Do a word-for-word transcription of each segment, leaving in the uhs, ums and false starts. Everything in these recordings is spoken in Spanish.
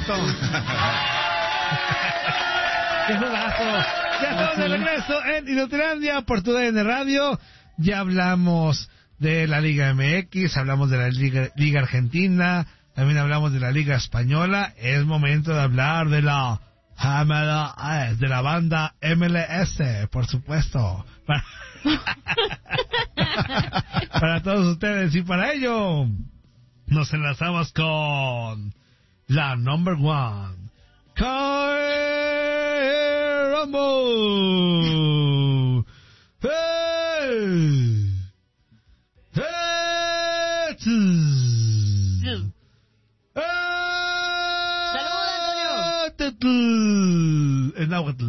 Toronto. ¡Qué jugazo! Ya estamos de regreso en Inutilandia por tu D N Radio. Ya hablamos de la Liga M X, hablamos de la Liga, Liga Argentina, también hablamos de la Liga Española. Es momento de hablar de la M L S, de la banda M L S, por supuesto. Para, para todos ustedes, y para ello nos enlazamos con la number one. Kyle Rumble. Hey. Hey. ¡Saludos, en náhuatl.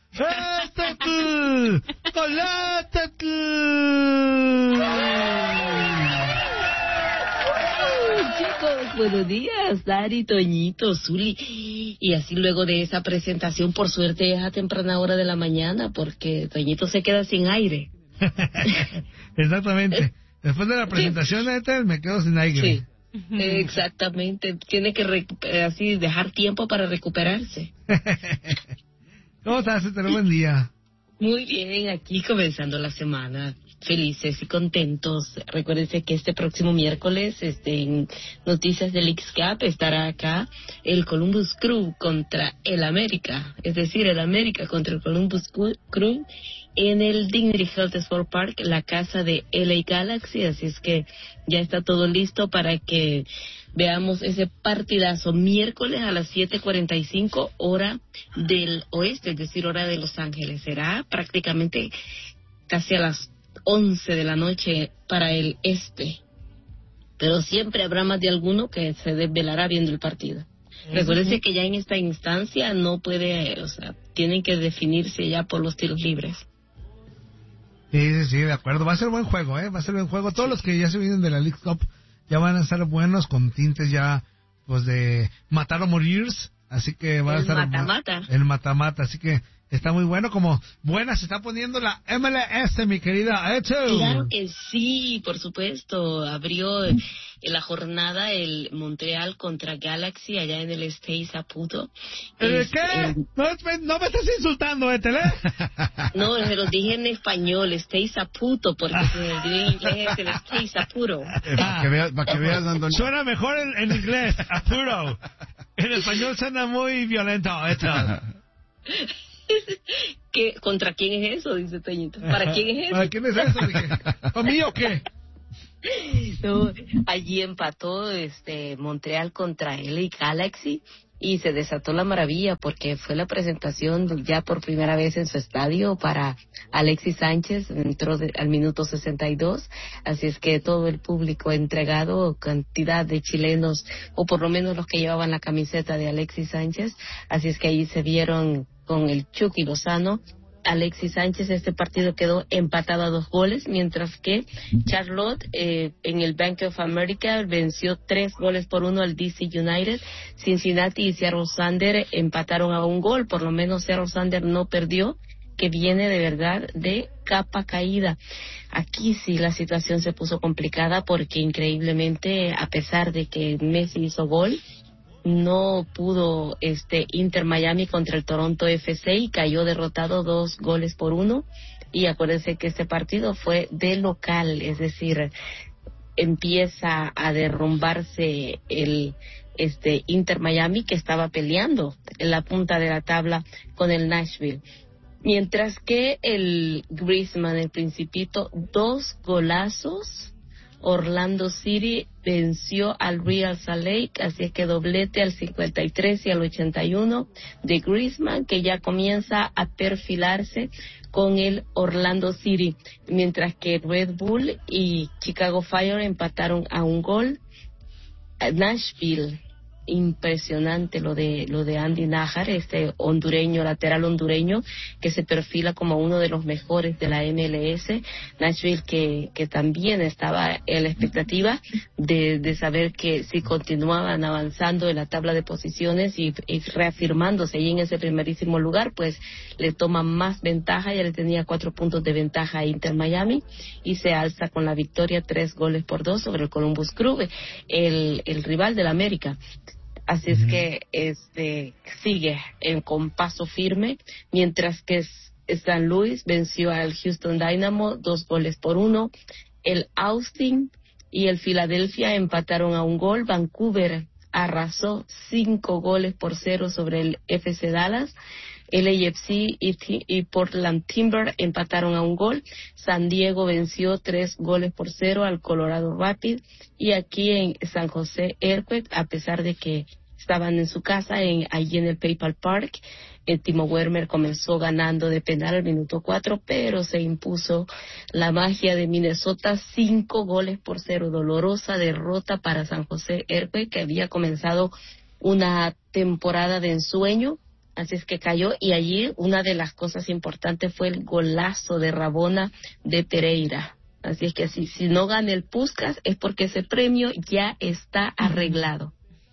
Chicos, buenos días, Dari, Toñito, Zuli. Y así luego de esa presentación, por suerte es a temprana hora de la mañana, porque Toñito se queda sin aire. Exactamente. Después de la presentación, sí. Ethel, me quedo sin aire. Sí. Exactamente, tiene que recu- así dejar tiempo para recuperarse. ¿Cómo estás, Ethel? Buen día. Muy bien, aquí comenzando la semana, felices y contentos. Recuérdense que este próximo miércoles, este, en Noticias del X-Cup, estará acá el Columbus Crew contra el América, es decir, el América contra el Columbus Crew en el Dignity Health Sport Park, la casa de L A Galaxy, así es que ya está todo listo para que veamos ese partidazo miércoles a las siete cuarenta y cinco hora del oeste, es decir, hora de Los Ángeles. Será prácticamente casi a las once de la noche para el este, pero siempre habrá más de alguno que se desvelará viendo el partido. Recuérdense que ya en esta instancia no puede, o sea, tienen que definirse ya por los tiros libres. Sí, sí, sí, de acuerdo. Va a ser buen juego, ¿eh? Va a ser buen juego. Todos los que ya se vienen de la League Cup ya van a estar buenos, con tintes ya, pues, de matar o morir. Así que va a estar... El mata-mata. El mata-mata, así que está muy bueno. Como buena se está poniendo la M L S, mi querida Ethel. Claro que sí, por supuesto. Abrió en la jornada el Montreal contra Galaxy allá en el Stade Saputo. ¿El Es, qué? el... No, no me estás insultando, Ethel, ¿eh? No, se lo dije en español, Stade Saputo, porque en inglés es el Stade Saputo. Eh, para que veas, para que veas, Antonio. Suena mejor en, en inglés, apuro. En español suena muy violento, Ethel. ¿Qué, ¿Contra quién es eso? Dice Toñito. ¿Para quién es eso? ¿Para quién es eso? Dije, ¿para mí o qué? No, allí empató este Montreal contra L A Galaxy y se desató la maravilla porque fue la presentación ya por primera vez en su estadio para Alexis Sánchez, entró de, al minuto sesenta y dos, así es que todo el público entregado, cantidad de chilenos, o por lo menos los que llevaban la camiseta de Alexis Sánchez, así es que ahí se vieron con el Chucky Lozano. Alexis Sánchez, este partido quedó empatado a dos goles, mientras que Charlotte eh, en el Bank of America venció tres goles por uno al D C United. Cincinnati y Seattle Sander empataron a un gol, por lo menos Seattle Sander no perdió, que viene de verdad de capa caída. Aquí sí la situación se puso complicada porque increíblemente, a pesar de que Messi hizo gol, no pudo este Inter Miami contra el Toronto F C y cayó derrotado dos goles por uno. Y acuérdense que este partido fue de local, es decir, empieza a derrumbarse el este Inter Miami, que estaba peleando en la punta de la tabla con el Nashville. Mientras que el Griezmann, el Principito, dos golazos. Orlando City venció al Real Salt Lake, así es que doblete al cincuenta y tres y al ochenta y uno de Griezmann, que ya comienza a perfilarse con el Orlando City, mientras que Red Bull y Chicago Fire empataron a un gol. Nashville, impresionante lo de lo de Andy Najar, este hondureño, lateral hondureño, que se perfila como uno de los mejores de la M L S. Nashville que, que también estaba en la expectativa de, de saber que si continuaban avanzando en la tabla de posiciones y, y reafirmándose ahí en ese primerísimo lugar, pues le toma más ventaja. Ya le tenía cuatro puntos de ventaja a Inter Miami y se alza con la victoria tres goles por dos sobre el Columbus Crew, el, el rival del América. Así es que este sigue en, con paso firme, mientras que San Luis venció al Houston Dynamo dos goles por uno. El Austin y el Philadelphia empataron a un gol. Vancouver arrasó cinco goles por cero sobre el F C Dallas. El A F C y, y Portland Timber empataron a un gol. San Diego venció tres goles por cero al Colorado Rapids. Y aquí en San José Earthquake, a pesar de que estaban en su casa, en, allí en el PayPal Park, el Timo Werner comenzó ganando de penal al minuto cuatro, pero se impuso la magia de Minnesota cinco goles por cero. Dolorosa derrota para San José Earthquake, que había comenzado una temporada de ensueño. Así es que cayó, y allí una de las cosas importantes fue el golazo de Rabona de Pereira. Así es que si, si no gana el Puskás es porque ese premio ya está arreglado.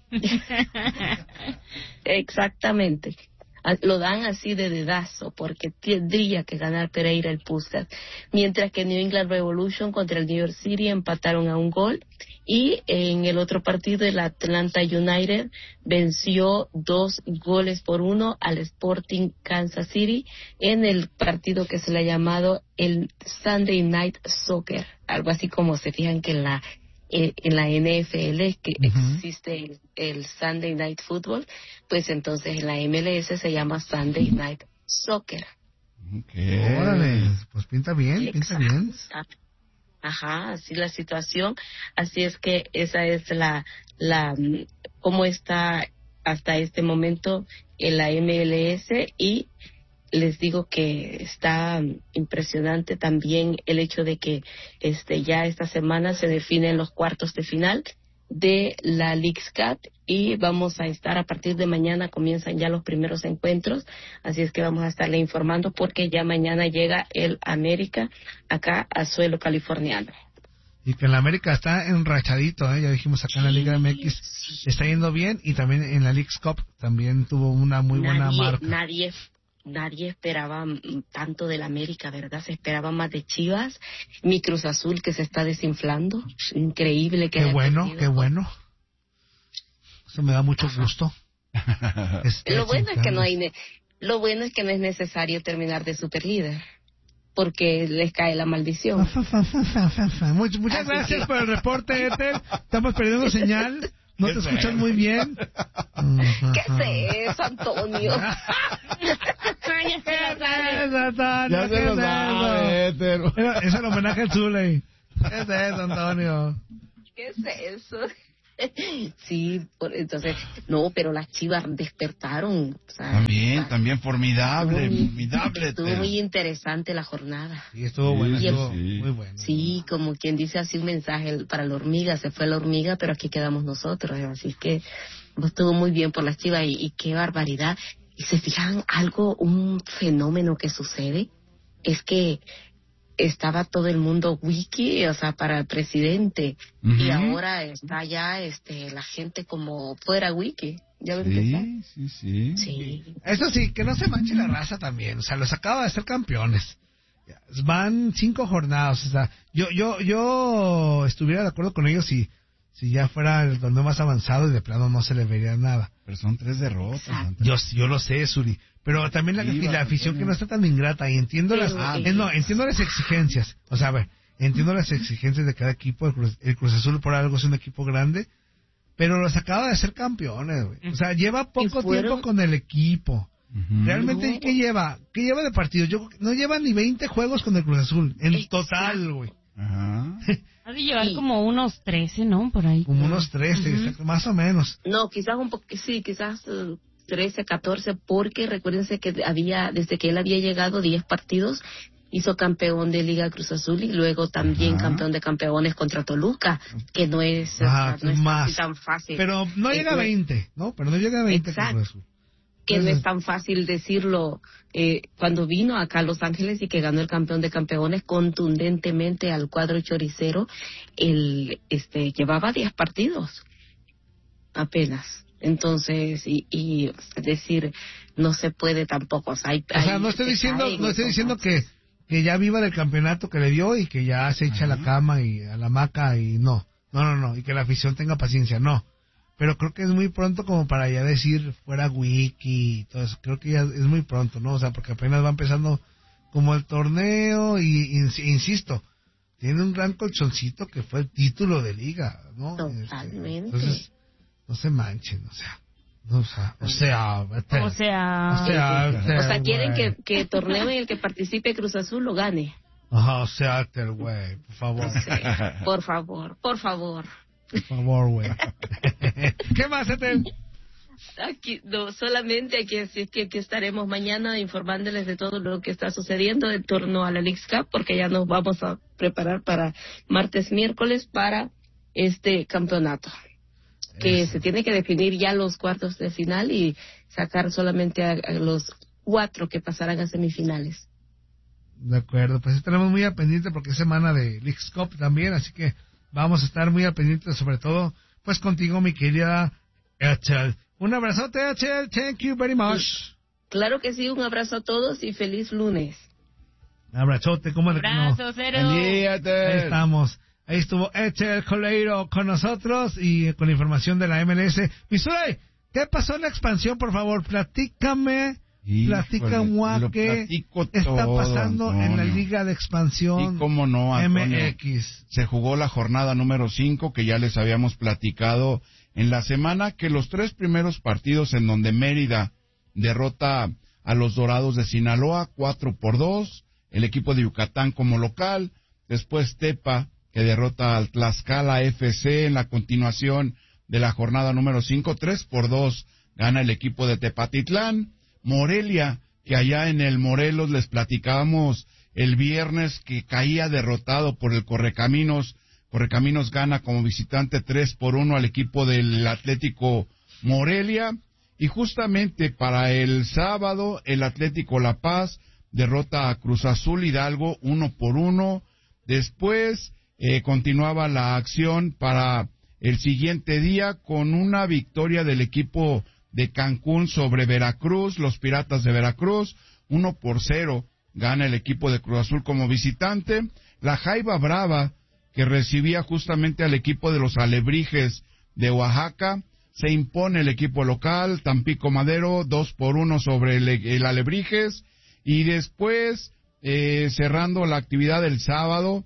Exactamente. Lo dan así de dedazo porque tendría que ganar Pereira el Puskás. Mientras que New England Revolution contra el New York City empataron a un gol, y en el otro partido el Atlanta United venció dos goles por uno al Sporting Kansas City en el partido que se le ha llamado el Sunday Night Soccer, algo así como se fijan que en la eh, en la N F L que uh-huh. existe el, el Sunday Night Football, pues entonces en la M L S se llama Sunday Night Soccer. Okay. Órale, pues pinta bien, pinta bien. Ajá, así la situación. Así es que esa es la, la, cómo está hasta este momento en la M L S, y les digo que está impresionante también el hecho de que este ya esta semana se definen los cuartos de final de la Leagues Cup, y vamos a estar a partir de mañana, comienzan ya los primeros encuentros, así es que vamos a estarle informando porque ya mañana llega el América acá a suelo californiano. Y que en la América está enrachadito, ¿eh? Ya dijimos acá en la Liga M X sí. está yendo bien, y también en la Leagues Cup también tuvo una muy nadie, buena marca. Nadie Nadie esperaba tanto del América, ¿verdad? Se esperaba más de Chivas. Mi Cruz Azul, que se está desinflando. Increíble que Qué haya bueno, perdido. qué bueno. Eso me da mucho gusto. Lo bueno es que no hay ne- lo bueno es que no es necesario terminar de superlíder, porque les cae la maldición. Muchas, muchas gracias que... por el reporte, Ethel. Estamos perdiendo señal. No te escuchas muy bien. ¿Qué es eso, Antonio? ¿Qué es eso, Antonio? Ya se lo sabe, Ethel. Es el homenaje al Zuley. ¿Qué es eso, Antonio? ¿Qué es eso? Sí, por, entonces, no, pero las Chivas despertaron. O sea, también, está, también formidable, muy, formidable. Estuvo Ethel. muy interesante la jornada. Sí, estuvo bueno, sí, estuvo sí. muy bueno. Sí, como quien dice así un mensaje para la hormiga, se fue la hormiga, pero aquí quedamos nosotros, así que estuvo muy bien por las Chivas, y, y qué barbaridad. Y se fijan algo, un fenómeno que sucede, es que estaba todo el mundo wiki, o sea, para el presidente, uh-huh. y ahora está ya este la gente como fuera wiki. ¿Ya ven sí, sí, sí, sí. Eso sí, que no se manche la raza también, o sea, los acaba de ser campeones. Van cinco jornadas, o sea, yo yo yo estuviera de acuerdo con ellos si si ya fuera el torneo más avanzado y de plano no se le vería nada. Pero son tres derrotas. Yo yo lo sé, Suri. Pero también la, sí, la afición que no está tan ingrata, y entiendo las ah, eh, no entiendo las exigencias, o sea, a ver, entiendo las exigencias de cada equipo. El Cruz, el Cruz Azul por algo es un equipo grande, pero los acaba de ser campeones, güey. O sea, lleva poco tiempo con el equipo. Uh-huh. Realmente, no. ¿qué lleva? ¿Qué lleva de partidos? Yo no lleva ni veinte juegos con el Cruz Azul en Exacto. total, güey. Ajá. Ha de llevar sí. como unos trece, ¿no? Por ahí. Como unos trece, uh-huh. más o menos. No, quizás un poco, sí, quizás uh, trece, catorce, porque recuérdense que había, desde que él había llegado, diez partidos, hizo campeón de Liga Cruz Azul, y luego también Ajá. campeón de campeones contra Toluca, que no es, Ajá, o sea, no es más. tan fácil. Pero no llega a veinte, ¿no? Pero no llega a veinte. Exacto. Cruz Azul. Que no es tan fácil decirlo. Eh, cuando vino acá a Los Ángeles y que ganó el campeón de campeones contundentemente al cuadro choricero, él este, llevaba diez partidos apenas. Entonces, y, y es decir, no se puede tampoco. O sea, hay, o sea no estoy diciendo, no estoy diciendo que, que ya viva del campeonato que le dio y que ya se echa a la cama y a la hamaca y no. No, no, no. Y que la afición tenga paciencia, no. pero creo que es muy pronto como para ya decir fuera wiki y todo eso. Creo que ya es muy pronto, ¿no? O sea, porque apenas va empezando como el torneo y, y insisto, tiene un gran colchoncito que fue el título de liga, ¿no? Totalmente. Este, entonces, no se manchen, o sea, no, o sea, o sea, este, O sea, o sea, este, O sea, quieren güey. que, que el torneo en el que participe Cruz Azul lo gane. Ajá, o sea, este, güey, por favor, Sí, por favor, por favor. por favor, güey. ¿Qué más, Etel? Aquí, no, solamente aquí, así es que aquí estaremos mañana informándoles de todo lo que está sucediendo en torno a la Leagues Cup, porque ya nos vamos a preparar para martes, miércoles para este campeonato, que Eso. se tiene que definir ya los cuartos de final y sacar solamente a, a los cuatro que pasarán a semifinales. De acuerdo, pues estaremos muy al pendiente porque es semana de Leagues Cup también, así que vamos a estar muy al pendiente, sobre todo, pues contigo, mi querida Ethel. Un abrazote, Ethel, thank you very much. Claro que sí, un abrazo a todos y feliz lunes. Un abrazote, ¿cómo de que no? abrazo, cero. Buen día, Ahí Ethel. estamos. Ahí estuvo Ethel Coleiro con nosotros y con información de la M L S. Missouri, ¿qué pasó en la expansión, por favor? Platícame. Híjole, Platícame lo qué platico está todo, pasando en la Antonio. Liga de Expansión Y cómo no, Antonio. M X. Se jugó la jornada número cinco, que ya les habíamos platicado en la semana, que los tres primeros partidos en donde Mérida derrota a los Dorados de Sinaloa, cuatro por dos, el equipo de Yucatán como local, después Tepa, que derrota al Tlaxcala F C en la continuación de la jornada número cinco, tres por dos gana el equipo de Tepatitlán, Morelia, que allá en el Morelos les platicábamos el viernes que caía derrotado por el Correcaminos. Correcaminos gana como visitante tres por uno al equipo del Atlético Morelia. Y justamente para el sábado, el Atlético La Paz derrota a Cruz Azul Hidalgo uno por uno. Después eh, continuaba la acción para el siguiente día con una victoria del equipo de Cancún sobre Veracruz, los Piratas de Veracruz, uno por cero gana el equipo de Cruz Azul como visitante. La Jaiba Brava, que recibía justamente al equipo de los Alebrijes de Oaxaca, se impone el equipo local, Tampico Madero, dos por uno sobre el, el Alebrijes, y después, eh, cerrando la actividad del sábado,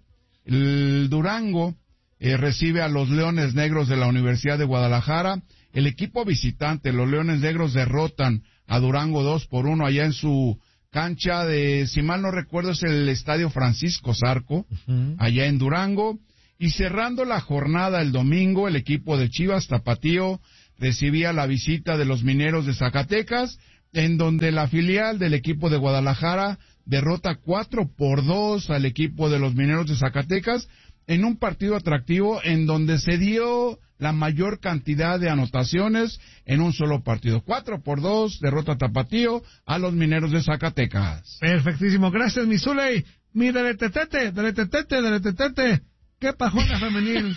el Durango eh, recibe a los Leones Negros de la Universidad de Guadalajara. El equipo visitante, los Leones Negros, derrotan a Durango dos por uno allá en su cancha de, si mal no recuerdo, es el Estadio Francisco Zarco, uh-huh. allá en Durango. Y cerrando la jornada el domingo, el equipo de Chivas Tapatío recibía la visita de los Mineros de Zacatecas, en donde la filial del equipo de Guadalajara derrota cuatro por dos al equipo de los Mineros de Zacatecas, en un partido atractivo en donde se dio la mayor cantidad de anotaciones en un solo partido. Cuatro por dos, derrota Tapatío a los Mineros de Zacatecas. Perfectísimo, gracias, mi Zuley. Mi dale tetete, dale tetete, dale tetete. ¿Qué pajona femenil?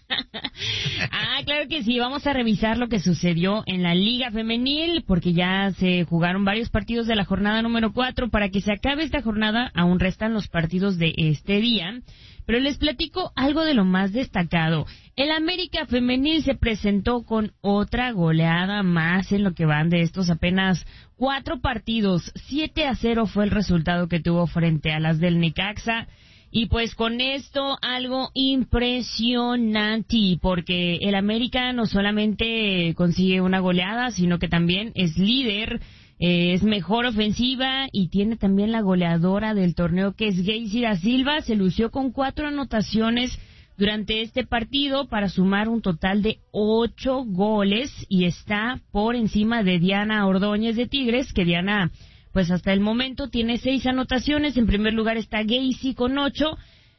Ah, claro que sí, vamos a revisar lo que sucedió en la Liga Femenil, porque ya se jugaron varios partidos de la jornada número cuatro. Para que se acabe esta jornada, aún restan los partidos de este día, pero les platico algo de lo más destacado. El América Femenil se presentó con otra goleada más en lo que van de estos apenas cuatro partidos. siete a cero fue el resultado que tuvo frente a las del Necaxa. Y pues con esto algo impresionante, porque el América no solamente consigue una goleada, sino que también es líder, eh, es mejor ofensiva y tiene también la goleadora del torneo, que es Geisy da Silva. Se lució con cuatro anotaciones durante este partido para sumar un total de ocho goles y está por encima de Diana Ordóñez de Tigres, que Diana, pues hasta el momento tiene seis anotaciones. En primer lugar está Geisy con ocho.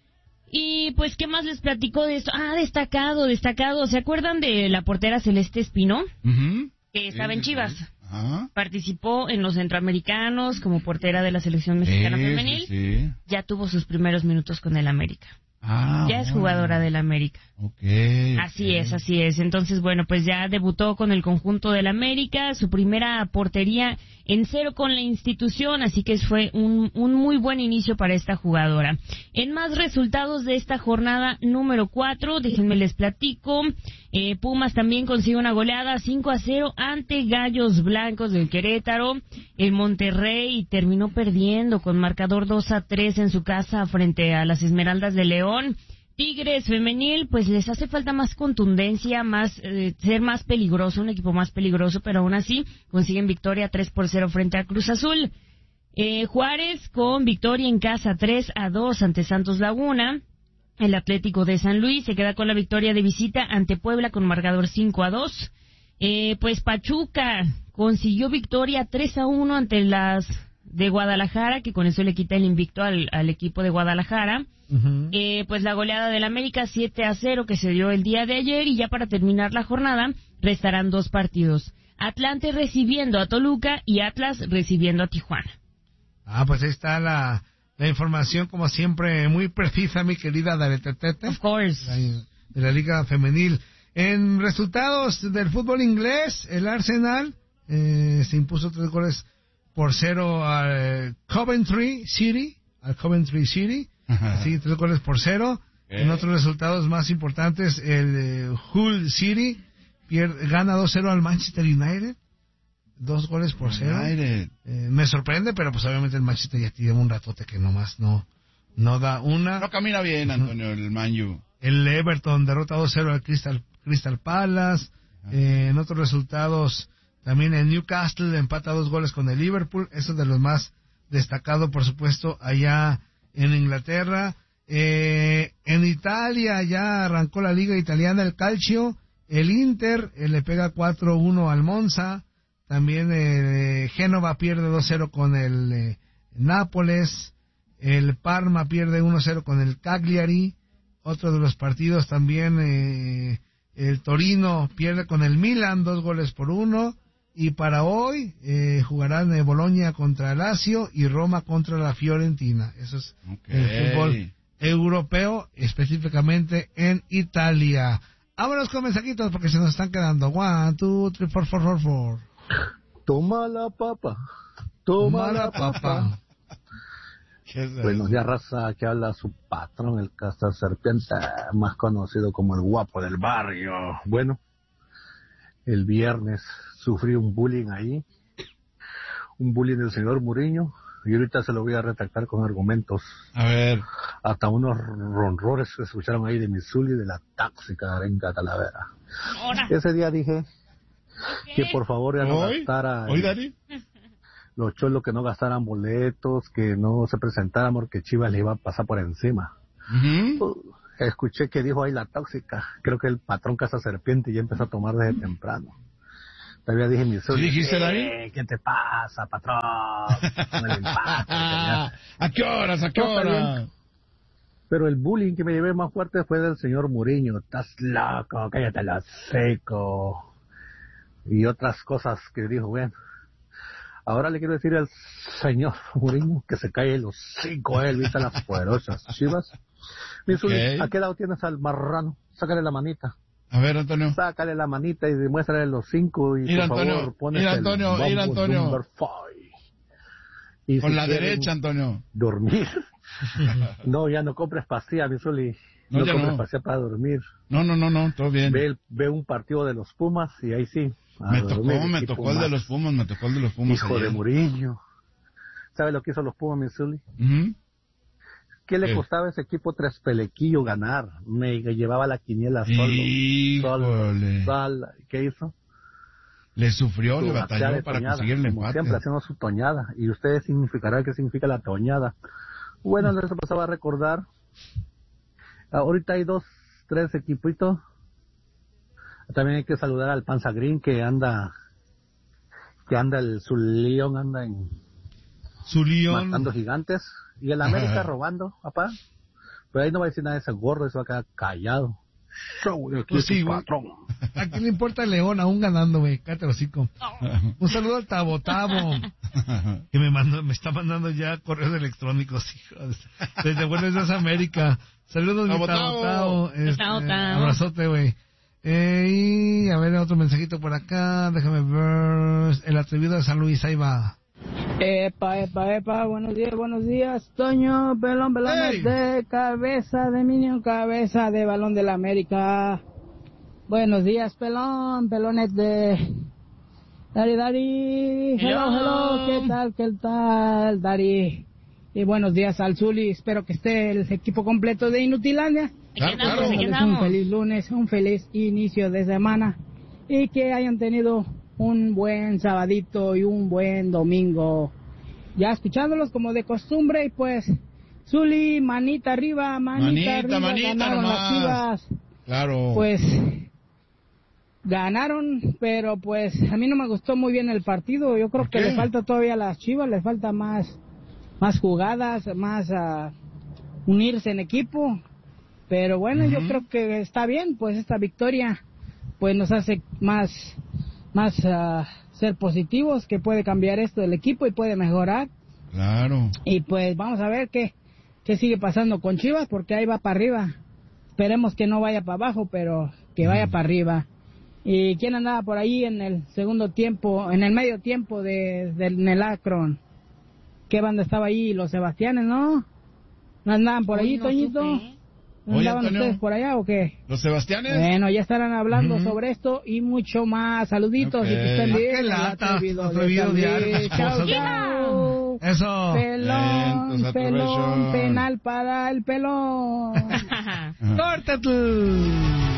Y pues, ¿qué más les platico de esto? Ah, destacado, destacado. ¿Se acuerdan de la portera Celeste Espino? Uh-huh. Que estaba sí, en Chivas. Sí. Uh-huh. Participó en los Centroamericanos como portera de la selección mexicana sí, femenil. Sí, sí. Ya tuvo sus primeros minutos con el América. Ah, ya es bueno. jugadora del América. Okay, así okay. es, así es. Entonces, bueno, pues ya debutó con el conjunto del América, su primera portería en cero con la institución, así que fue un, un muy buen inicio para esta jugadora. En más resultados de esta jornada número cuatro, déjenme les platico, eh, Pumas también consigue una goleada cinco a cero ante Gallos Blancos del Querétaro. El Monterrey terminó perdiendo con marcador dos a tres en su casa frente a las Esmeraldas de León. Tigres femenil, pues les hace falta más contundencia, más eh, ser más peligroso, un equipo más peligroso, pero aún así consiguen victoria tres por cero frente a Cruz Azul. Eh, Juárez con victoria en casa tres a dos ante Santos Laguna. El Atlético de San Luis se queda con la victoria de visita ante Puebla con marcador cinco a dos. Eh, pues Pachuca consiguió victoria tres a uno ante las de Guadalajara, que con eso le quita el invicto al, al equipo de Guadalajara. Uh-huh. Eh, pues la goleada del América siete a cero que se dio el día de ayer, y ya para terminar la jornada restarán dos partidos. Atlante recibiendo a Toluca y Atlas recibiendo a Tijuana. Ah, pues ahí está la, la información, como siempre, muy precisa, mi querida Daretetete. Of course. De la, de la Liga Femenil. En resultados del fútbol inglés, el Arsenal eh, se impuso tres goles por cero al Coventry City, al Coventry City, así tres goles por cero. ¿Eh? En otros resultados más importantes, el eh, Hull City pierde, gana dos cero al Manchester United, dos goles por cero. Eh, me sorprende, pero pues obviamente el Manchester ya tiene un ratote que nomás no, no da una. No camina bien, Antonio, uh-huh. el Man U. El Everton derrota dos cero al Crystal, Crystal Palace. Uh-huh. Eh, en otros resultados, también el Newcastle empata dos goles con el Liverpool. Eso es de los más destacados, por supuesto, allá en Inglaterra. Eh, en Italia ya arrancó la liga italiana, el Calcio. El Inter eh, le pega cuatro uno al Monza. También eh, Génova pierde dos cero con el eh, Nápoles. El Parma pierde uno cero con el Cagliari. Otro de los partidos también, eh, el Torino pierde con el Milan, dos goles por uno. Y para hoy eh, jugarán eh, Bolonia contra el Lazio y Roma contra la Fiorentina. Eso es okay. El fútbol europeo, específicamente en Italia. Vámonos con mensajitos porque se nos están quedando. One, two, three, four, four, four, four. Toma la papa, toma, toma la papa. papa. Buenos días, raza. Aquí habla su patrón, el Castor Serpiente, más conocido como el guapo del barrio. Bueno, el viernes sufrí un bullying ahí, un bullying del señor Mourinho, y ahorita se lo voy a retractar con argumentos. A ver. Hasta unos ronrores que se escucharon ahí de Missouri, de la tóxica Arenca Talavera. Hola. Ese día dije que por favor ya no gastara... ¿Hoy, Dani? Los cholos que no gastaran boletos, que no se presentaran porque Chivas le iba a pasar por encima. Uh-huh. Escuché que dijo ahí la tóxica. Creo que el patrón Casa Serpiente ya empezó a tomar desde temprano. Todavía dije mi ¿Sí dijiste, Dani? Eh, ¿Qué te pasa, patrón? Con el empate, ¿A qué horas? ¿A qué horas? Pero el bullying que me llevé más fuerte fue del señor Mourinho. Estás loco, cállate la seco. Y otras cosas que dijo, bueno. Ahora le quiero decir al señor Mourinho que se calle los cinco a él, viste las poderosas Chivas. Okay. ¿A qué lado tienes al marrano? Sácale la manita. A ver, Antonio. Sácale la manita y demuéstrale los cinco y ir, por Antonio, favor pones ir, Antonio, el ir, Antonio. Y con si la derecha, Antonio. Dormir. No, ya no compres pastillas, mi Zuli. No, no compres no. pastillas para dormir. No, no, no, no, todo bien. Ve, el, ve un partido de los Pumas y ahí sí. Me tocó, me tocó Pumas. el de los Pumas, me tocó el de los Pumas. Hijo ayer. de Mourinho. ¿Sabe lo que hizo los Pumas, mi Zuli? Uh-huh. ¿Qué le costaba a ese equipo tres pelequillo ganar? Me llevaba la quiniela solo. Solo, solo. ¿Qué hizo? Le sufrió, su le batalló para toñada, conseguir el empate. Como siempre haciendo su toñada. Y ustedes significarán qué significa la toñada. Bueno, les pasaba a recordar. Ahorita hay dos, tres equipitos. También hay que saludar al Panza Green que anda, que anda el su León anda en su León matando gigantes y el América robando, papá. Pero ahí no va a decir nada de ese gordo, eso va a quedar callado. Show de aquí pues sí, patrón. ¿A quién le importa el León aún ganando, güey? Cállate el hocico. Un saludo al Tabo Tabo que me mandó, me está mandando ya correos electrónicos, hijos. Desde Buenos Días América. Saludos mi Tabo Tabo. Este, abrazote, güey. Eh, y a ver otro mensajito por acá, déjame ver. El atrevido de San Luis, ahí va. Epa, epa, epa, buenos días, buenos días, Toño, pelón, pelón, hey. De cabeza de Minion, cabeza de Balón de la América. Buenos días, pelón, pelones de... Dari, Dari, hello, hello, ¿qué tal, qué tal, Dari? Y buenos días al Zuli, espero que esté el equipo completo de Inutilandia. Claro, claro. Un feliz lunes, un feliz inicio de semana y que hayan tenido un buen sabadito y un buen domingo. Ya escuchándolos como de costumbre y pues, Zuli, manita arriba, manita, manita arriba, manita, ganaron nomás. Las Chivas. Claro. Pues... Ganaron, pero pues a mí no me gustó muy bien el partido. Yo creo que le falta todavía a las Chivas, le falta más más jugadas, más uh, unirse en equipo. Pero bueno, uh-huh. yo creo que está bien, pues esta victoria pues nos hace más más uh, ser positivos, que puede cambiar esto del equipo y puede mejorar. Claro. Y pues vamos a ver qué qué sigue pasando con Chivas, porque ahí va para arriba. Esperemos que no vaya para abajo, pero que vaya uh-huh. para arriba. ¿Y quién andaba por ahí en el segundo tiempo, en el medio tiempo de, del el Akron? ¿Qué banda estaba ahí? Los Sebastianes, ¿no? ¿No andaban por ahí, no Toñito? Supe. ¿No andaban Oye, ustedes por allá o qué? ¿Los Sebastianes? Bueno, ya estarán hablando uh-huh. sobre esto y mucho más. Saluditos okay. y que estén bien. ¡Qué lata! Prohibido diario. Chao, chao. Eso. Pelón, Bien, pelón, penal para el pelón. ¡Córtate!